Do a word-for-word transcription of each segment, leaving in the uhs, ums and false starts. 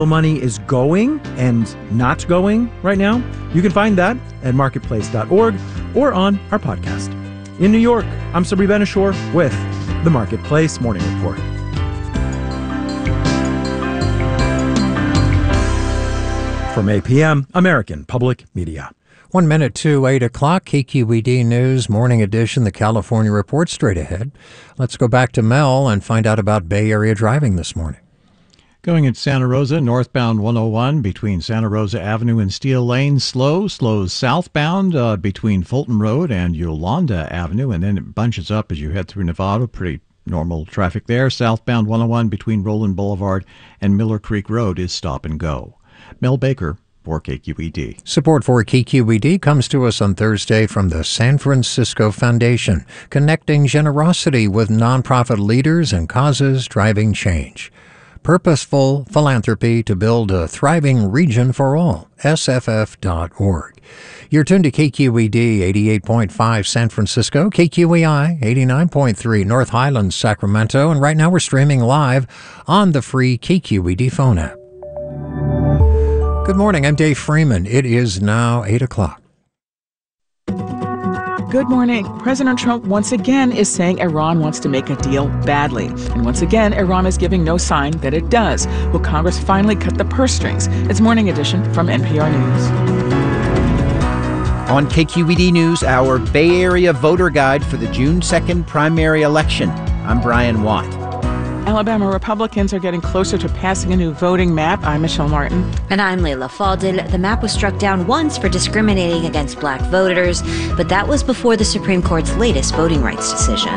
money is going and not going right now? You can find that at marketplace dot org or on our podcast. In New York, I'm Sabri Ben-Achour with the Marketplace Morning Report. From A P M, American Public Media. One minute to eight o'clock, K Q E D News, Morning Edition, the California Report straight ahead. Let's go back to Mel and find out about Bay Area driving this morning. Going in Santa Rosa, northbound one oh one between Santa Rosa Avenue and Steel Lane, slow, slows southbound uh, between Fulton Road and Yolanda Avenue, and then it bunches up as you head through Nevada. Pretty normal traffic there. Southbound one oh one between Roland Boulevard and Miller Creek Road is stop and go. Mel Baker for K Q E D. Support for K Q E D comes to us on Thursday from the San Francisco Foundation, connecting generosity with nonprofit leaders and causes driving change. Purposeful philanthropy to build a thriving region for all. S F F dot org. You're tuned to K Q E D eighty-eight point five San Francisco, K Q E I eighty-nine point three North Highlands, Sacramento, and right now we're streaming live on the free K Q E D phone app. Good morning, I'm Dave Freeman. It is now eight o'clock. Good morning. President Trump once again is saying Iran wants to make a deal badly. And once again, Iran is giving no sign that it does. Will Congress finally cut the purse strings? It's Morning Edition from N P R News. On K Q E D News, our Bay Area voter guide for the June second primary election. I'm Brian Watt. Alabama Republicans are getting closer to passing a new voting map. I'm Michelle Martin. And I'm Layla Faldin. The map was struck down once for discriminating against black voters, but that was before the Supreme Court's latest voting rights decision.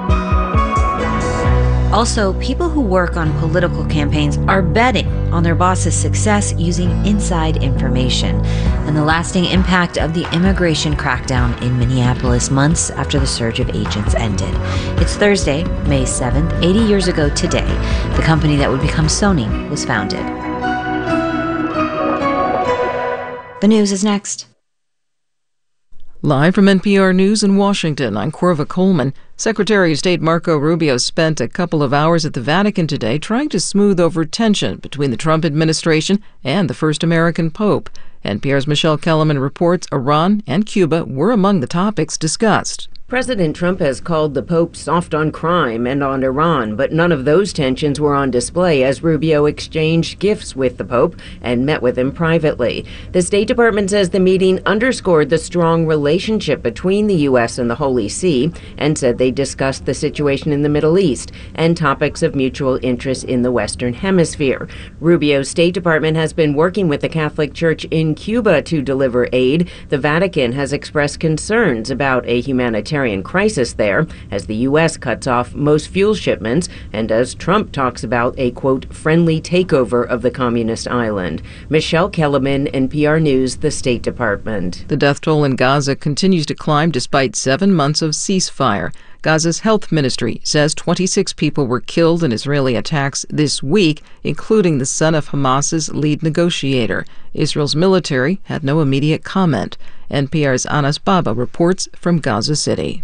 Also, people who work on political campaigns are betting on their boss's success using inside information and the lasting impact of the immigration crackdown in Minneapolis months after the surge of agents ended. It's Thursday, May seventh, eighty years ago today. The company that would become Sony was founded. The news is next. Live from N P R News in Washington, I'm Corva Coleman. Secretary of State Marco Rubio spent a couple of hours at the Vatican today trying to smooth over tension between the Trump administration and the first American pope. N P R's Michelle Kellerman reports Iran and Cuba were among the topics discussed. President Trump has called the Pope soft on crime and on Iran, but none of those tensions were on display as Rubio exchanged gifts with the Pope and met with him privately. The State Department says the meeting underscored the strong relationship between the U S and the Holy See and said they discussed the situation in the Middle East and topics of mutual interest in the Western Hemisphere. Rubio's State Department has been working with the Catholic Church in Cuba to deliver aid. The Vatican has expressed concerns about a humanitarian crisis there as the U S cuts off most fuel shipments and as Trump talks about a, quote, friendly takeover of the communist island. Michelle Kellerman, N P R News, the State Department. The death toll in Gaza continues to climb despite seven months of ceasefire. Gaza's health ministry says twenty-six people were killed in Israeli attacks this week, including the son of Hamas's lead negotiator. Israel's military had no immediate comment. N P R's Anas Baba reports from Gaza City.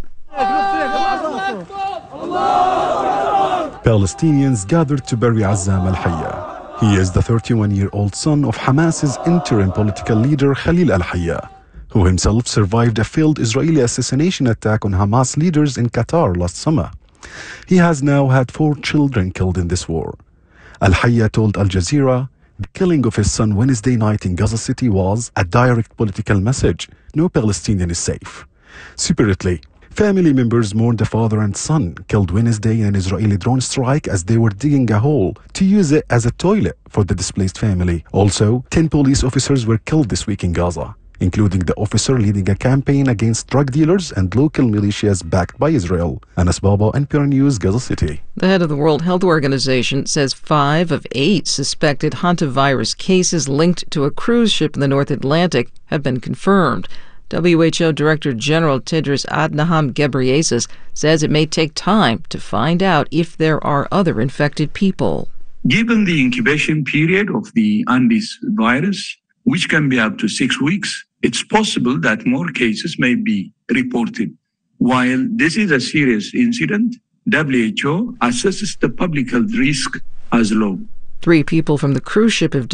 Palestinians gathered to bury Azzam al-Hayya. He is the thirty-one-year-old son of Hamas's interim political leader Khalil al-Hayya, who himself survived a failed Israeli assassination attack on Hamas leaders in Qatar last summer. He has now had four children killed in this war. Al-Hayya told Al Jazeera the killing of his son Wednesday night in Gaza City was a direct political message. No Palestinian is safe. Separately, family members mourned the father and son killed Wednesday in an Israeli drone strike as they were digging a hole to use it as a toilet for the displaced family. Also, ten police officers were killed this week in Gaza, including the officer leading a campaign against drug dealers and local militias backed by Israel. Anas Baba, N P R News, Gaza City. The head of the World Health Organization says five of eight suspected hantavirus cases linked to a cruise ship in the North Atlantic have been confirmed. W H O Director General Tedros Adhanom Ghebreyesus says it may take time to find out if there are other infected people. Given the incubation period of the Andes virus, which can be up to six weeks, it's possible that more cases may be reported. While this is a serious incident, W H O assesses the public health risk as low. Three people from the cruise ship have